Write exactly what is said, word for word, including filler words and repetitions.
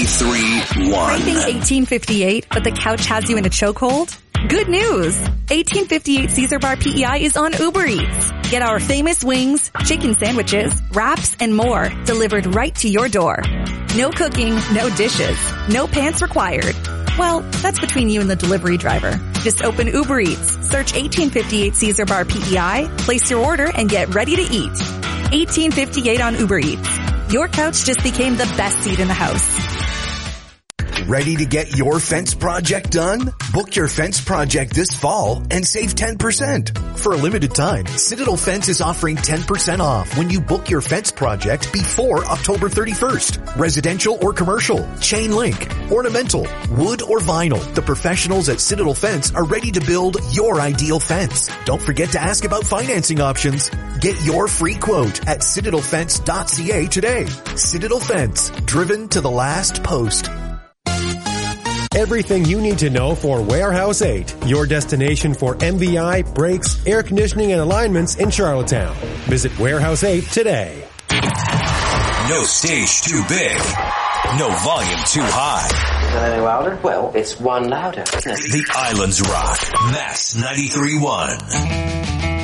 ninety-three one. Craving eighteen fifty-eight, but the couch has you in a chokehold? Good news! eighteen fifty-eight Caesar Bar P E I is on Uber Eats. Get our famous wings, chicken sandwiches, wraps, and more delivered right to your door. No cooking, no dishes, no pants required. Well, that's between you and the delivery driver. Just open Uber Eats, search eighteen fifty-eight Caesar Bar P E I, place your order, and get ready to eat. eighteen fifty-eight on Uber Eats. Your couch just became the best seat in the house. Ready to get your fence project done? Book your fence project this fall and save ten percent. For a limited time, Citadel Fence is offering ten percent off when you book your fence project before October thirty-first. Residential or commercial, chain link, ornamental, wood or vinyl. The professionals at Citadel Fence are ready to build your ideal fence. Don't forget to ask about financing options. Get your free quote at citadel fence dot c a today. Citadel Fence, driven to the last post. Everything you need to know for Warehouse eight, your destination for M V I, brakes, air conditioning, and alignments in Charlottetown. Visit Warehouse eight today. No stage too big. No volume too high. Is that any louder? Well, it's one louder. The Islands Rock. Mass ninety-three one.